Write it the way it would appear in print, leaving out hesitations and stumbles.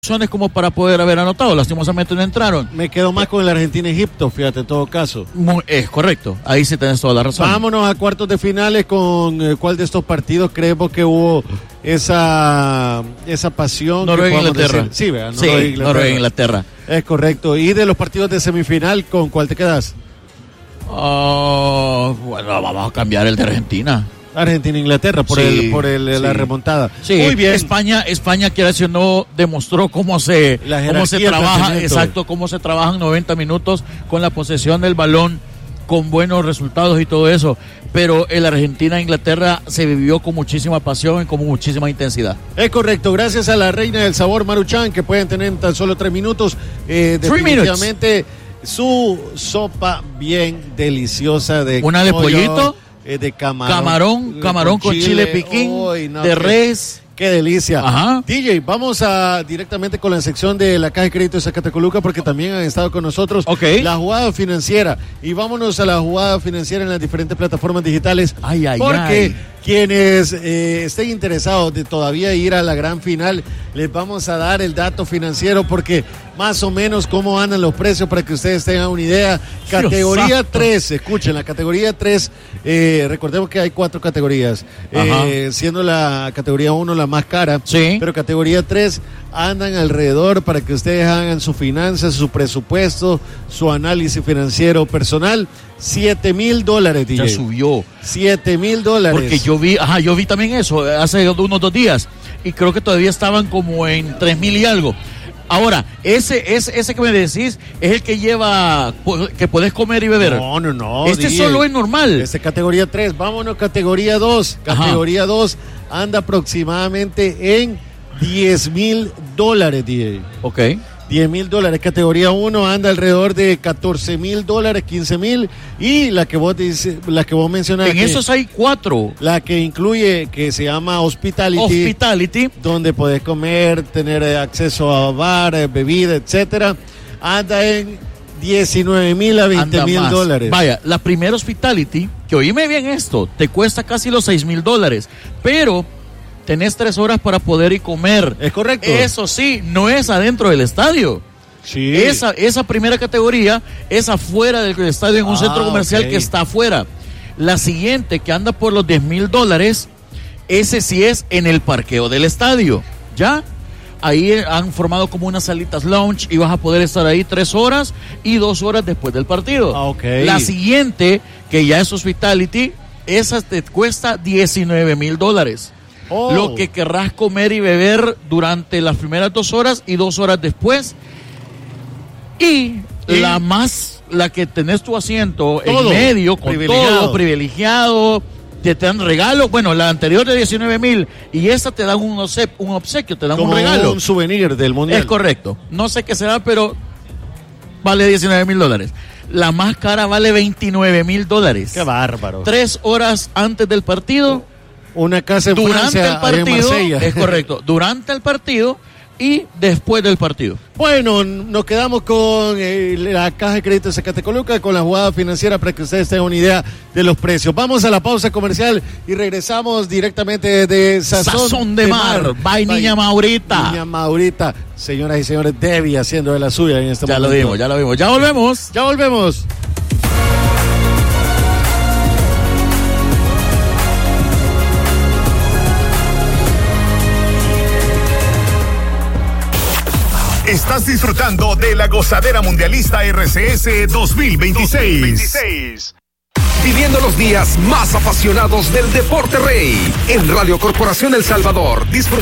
como para poder haber anotado, lastimosamente no entraron. Me quedo más con el Argentina-Egipto, fíjate, en todo caso. Es correcto, ahí sí tenés toda la razón. Vámonos a cuartos de finales con cuál de estos partidos creemos que hubo esa pasión. Noruega-Inglaterra. Sí, vean, Noruega-Inglaterra. Es correcto. Y de los partidos de semifinal, ¿con cuál te quedas? Bueno, vamos a cambiar el de Argentina. Argentina-Inglaterra por la remontada. Sí, muy bien. España quiere decir, no demostró cómo se trabaja, exacto, cómo se trabajan 90 minutos con la posesión del balón, con buenos resultados y todo eso. Pero el Argentina-Inglaterra se vivió con muchísima pasión y con muchísima intensidad. Es correcto, gracias a la reina del sabor Maruchan, que pueden tener en tan solo 3 minutos. Definitivamente su sopa bien deliciosa de una de pollito. De camarón con chile piquín, de res. Qué delicia. Ajá. DJ, vamos directamente con la sección de la Caja de Crédito de Zacatecoluca, porque también han estado con nosotros la jugada financiera. Y vámonos a la jugada financiera en las diferentes plataformas digitales. Porque quienes estén interesados de todavía ir a la gran final, les vamos a dar el dato financiero, porque más o menos cómo andan los precios para que ustedes tengan una idea. Categoría 3, escuchen, la categoría 3, recordemos que hay 4 categorías, siendo la categoría 1 la más cara, pero categoría 3 andan alrededor para que ustedes hagan sus finanzas, su presupuesto, su análisis financiero personal. $7,000, DJ. Ya subió. $7,000. Porque yo vi también eso hace unos 2 días y creo que todavía estaban como en 3,000 y algo. Ahora, ese que me decís es el que lleva, que podés comer y beber. No. Este DJ, solo es normal. Este categoría 3. Vámonos, categoría 2. Categoría 2 anda aproximadamente en $10,000, DJ. Ok. $10,000. Categoría 1 anda alrededor de $14,000, $15,000. Y la que vos mencionaste. En esos hay 4. La que incluye, que se llama Hospitality. Donde podés comer, tener acceso a bar, bebida, etcétera. Anda en $19,000 a $20,000. Vaya, la primera Hospitality, que oíme bien esto, te cuesta casi los $6,000. Pero tenés 3 horas para poder ir comer. Es correcto. Eso sí, no es adentro del estadio. Sí. Esa primera categoría es afuera del estadio, en un centro comercial que está afuera. La siguiente, que anda por los $10,000, ese sí es en el parqueo del estadio. ¿Ya? Ahí han formado como unas salitas lounge y vas a poder estar ahí 3 horas y 2 horas después del partido. La siguiente, que ya es Hospitality, esa te cuesta $19,000. Lo que querrás comer y beber durante las primeras 2 horas y 2 horas después. Y la que tenés tu asiento en medio, con todo privilegiado, te dan regalo. Bueno, la anterior de $19,000 y esta te dan un obsequio, te dan como un regalo. Un souvenir del mundial. Es correcto. No sé qué será, pero vale $19,000. La más cara vale $29,000. Qué bárbaro. 3 horas antes del partido. Una casa en Francia, en Marsella. Es correcto, durante el partido y después del partido. Bueno, nos quedamos con la Caja de Crédito de Zacatecoluca, con la jugada financiera, para que ustedes tengan una idea de los precios. Vamos a la pausa comercial y regresamos directamente de Sazón de Mar. Bye, Niña Maurita. Niña Maurita. Señoras y señores, Debbie haciendo de la suya en este momento. Ya lo vimos. Ya volvemos. Estás disfrutando de la gozadera mundialista RCS 2026. Viviendo los días más apasionados del deporte rey. En Radio Corporación El Salvador.